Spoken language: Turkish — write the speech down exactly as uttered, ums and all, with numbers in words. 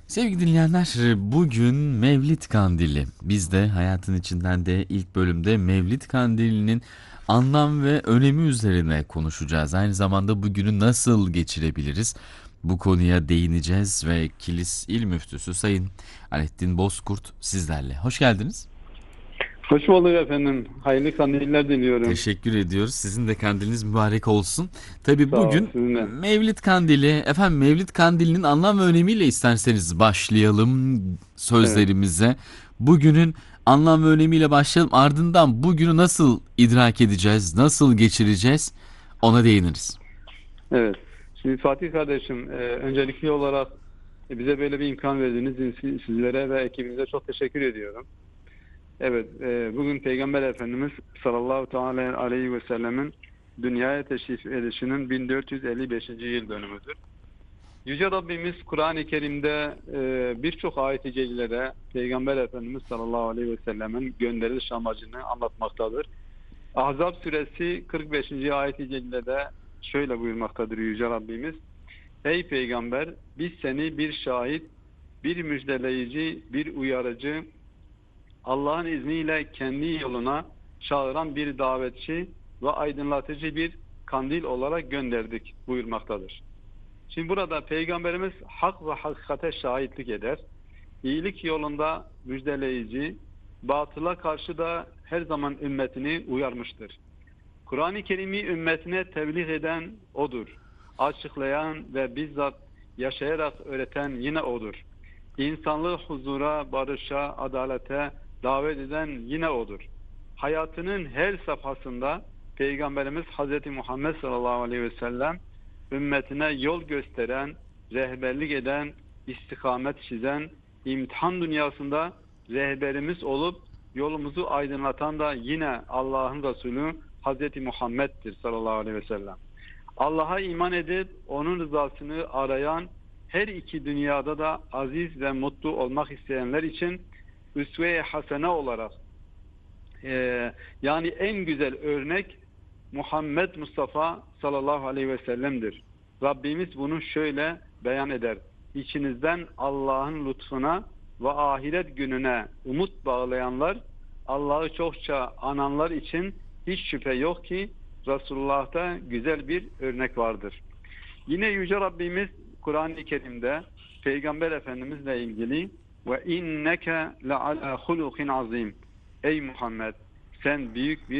Sevgili dinleyenler, bugün Mevlid Kandili. Biz de hayatın içinden de ilk bölümde Mevlid Kandili'nin anlam ve önemi üzerine konuşacağız. Aynı zamanda bugünü nasıl geçirebiliriz? Bu konuya değineceğiz ve Kilis İl Müftüsü Sayın Alaaddin Bozkurt sizlerle. Hoş geldiniz. Hoş bulduk efendim. Hayırlı kandiller diliyorum. Teşekkür ediyoruz. Sizin de kandiliniz mübarek olsun. Tabii Sağ ol, bugün sizin de. Mevlid Kandili, efendim Mevlid Kandili'nin anlam ve önemiyle isterseniz başlayalım Evet, sözlerimize. Bugünün anlam ve önemiyle başlayalım. Ardından bugünü nasıl idrak edeceğiz, nasıl geçireceğiz ona değiniriz. evet. Şimdi Fatih kardeşim, e, öncelikli olarak e, bize böyle bir imkan verdiğiniz için sizlere ve ekibinize çok teşekkür ediyorum. Evet, e, bugün Peygamber Efendimiz sallallahu teala aleyhi ve sellemin dünyaya teşrif edişinin bin dört yüz elli beşinci yıl dönümüdür. Yüce Rabbimiz Kur'an-ı Kerim'de e, birçok ayet-i celilede Peygamber Efendimiz sallallahu aleyhi ve sellemin gönderiliş amacını anlatmaktadır. Ahzab suresi kırk beşinci ayet-i celilede şöyle buyurmaktadır Yüce Rabbimiz. Ey Peygamber, biz seni bir şahit, bir müjdeleyici, bir uyarıcı, Allah'ın izniyle kendi yoluna çağıran bir davetçi ve aydınlatıcı bir kandil olarak gönderdik buyurmaktadır. Şimdi burada Peygamberimiz hak ve hakikate şahitlik eder. İyilik yolunda müjdeleyici, batıla karşı da her zaman ümmetini uyarmıştır. Kur'an-ı Kerim'i ümmetine tebliğ eden O'dur. Açıklayan ve bizzat yaşayarak öğreten yine O'dur. İnsanlığı huzura, barışa, adalete davet eden yine O'dur. Hayatının her safhasında Peygamberimiz Hazreti Muhammed sallallahu aleyhi ve sellem ümmetine yol gösteren, rehberlik eden, istikamet çizen, imtihan dünyasında rehberimiz olup yolumuzu aydınlatan da yine Allah'ın Resulü Hazreti Muhammed'dir sallallahu aleyhi ve sellem. Allah'a iman edip onun rızasını arayan, her iki dünyada da aziz ve mutlu olmak isteyenler için üsve-i hasene olarak e, yani en güzel örnek Muhammed Mustafa sallallahu aleyhi ve sellem'dir. Rabbimiz bunu şöyle beyan eder. İçinizden Allah'ın lütfuna ve ahiret gününe umut bağlayanlar, Allah'ı çokça ananlar için hiç şüphe yok ki Resulullah'ta güzel bir örnek vardır. Yine Yüce Rabbimiz Kur'an-ı Kerim'de Peygamber Efendimizle ilgili ve inneke le ala hulukin azim. Ey Muhammed, sen büyük bir